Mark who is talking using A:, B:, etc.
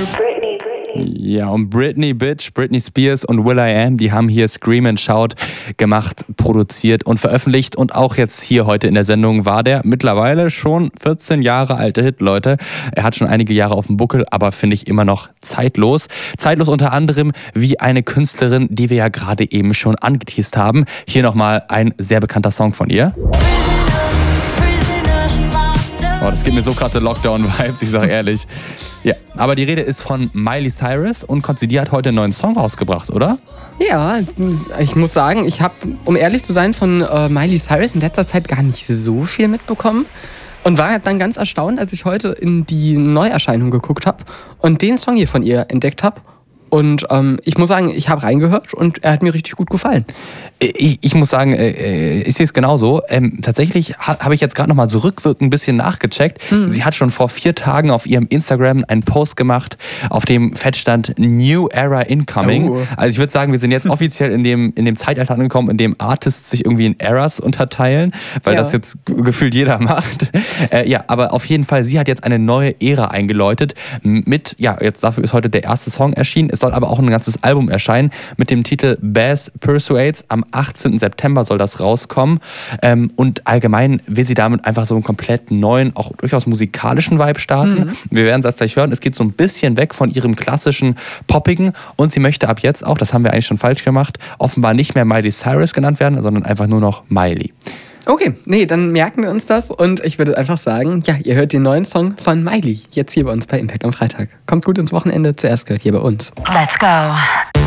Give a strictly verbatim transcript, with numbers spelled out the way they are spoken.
A: Ja, und Britney Bitch, Britney Spears und will.i.am, die haben hier Scream and Shout gemacht, produziert und veröffentlicht. Und auch jetzt hier heute in der Sendung war der mittlerweile schon vierzehn Jahre alte Hit, Leute. Er hat schon einige Jahre auf dem Buckel, aber finde ich immer noch zeitlos. Zeitlos unter anderem wie eine Künstlerin, die wir ja gerade eben schon angeteased haben. Hier nochmal ein sehr bekannter Song von ihr. Oh, das gibt mir so krasse Lockdown-Vibes, ich sag ehrlich. Ja, aber die Rede ist von Miley Cyrus und Konzi, die hat heute einen neuen Song rausgebracht, oder?
B: Ja, ich muss sagen, ich habe, um ehrlich zu sein, von äh, Miley Cyrus in letzter Zeit gar nicht so viel mitbekommen. Und war dann ganz erstaunt, als ich heute in die Neuerscheinung geguckt habe und den Song hier von ihr entdeckt habe. Und ähm, ich muss sagen, ich habe reingehört und er hat mir richtig gut gefallen.
A: Ich, ich muss sagen, äh, ich sehe es genauso. Ähm, tatsächlich ha, habe ich jetzt gerade noch mal so rückwirkend ein bisschen nachgecheckt. Hm. Sie hat schon vor vier Tagen auf ihrem Instagram einen Post gemacht, auf dem fett stand New Era Incoming. Oh. Also ich würde sagen, wir sind jetzt offiziell in dem, in dem Zeitalter angekommen, in dem Artists sich irgendwie in Eras unterteilen, weil ja. das jetzt gefühlt jeder macht. Äh, ja, aber auf jeden Fall, sie hat jetzt eine neue Ära eingeläutet mit, ja, jetzt dafür ist heute der erste Song erschienen. Es soll aber auch ein ganzes Album erscheinen mit dem Titel Bass Persuades. Am achtzehnten September soll das rauskommen. Ähm, und allgemein will sie damit einfach so einen komplett neuen, auch durchaus musikalischen Vibe starten. Mhm. Wir werden das gleich hören. Es geht so ein bisschen weg von ihrem klassischen Poppigen und sie möchte ab jetzt auch, das haben wir eigentlich schon falsch gemacht, offenbar nicht mehr Miley Cyrus genannt werden, sondern einfach nur noch Miley.
B: Okay, nee, dann merken wir uns das und ich würde einfach sagen, ja, ihr hört den neuen Song von Miley jetzt hier bei uns bei Impact am Freitag. Kommt gut ins Wochenende, zuerst gehört hier bei uns.
C: Let's go.